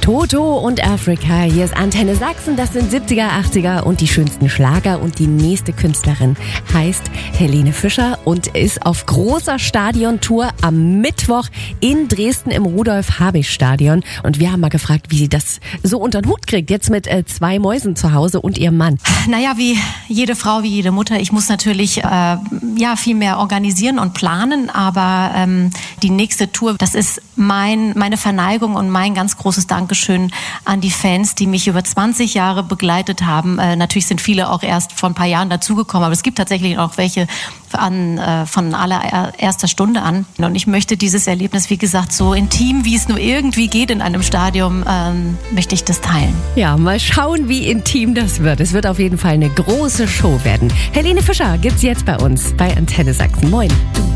Toto und Afrika, hier ist Antenne Sachsen, das sind 70er, 80er und die schönsten Schlager und die nächste Künstlerin heißt Helene Fischer und ist auf großer Stadiontour am Mittwoch in Dresden im Rudolf-Habich-Stadion und wir haben mal gefragt, wie sie das so unter den Hut kriegt, jetzt mit 2 Mäusen zu Hause und ihrem Mann. Naja, wie jede Frau, wie jede Mutter, ich muss natürlich viel mehr organisieren und planen, aber die nächste Tour, das ist meine Verneigung und mein ganz großes Dankeschön an die Fans, die mich über 20 Jahre begleitet haben. Natürlich sind viele auch erst vor ein paar Jahren dazugekommen, aber es gibt tatsächlich auch welche von allererster Stunde an. Und ich möchte dieses Erlebnis, wie gesagt, so intim, wie es nur irgendwie geht in einem Stadion, möchte ich das teilen. Ja, mal schauen, wie intim das wird. Es wird auf jeden Fall eine große Show werden. Helene Fischer gibt's jetzt bei uns bei Antenne Sachsen. Moin.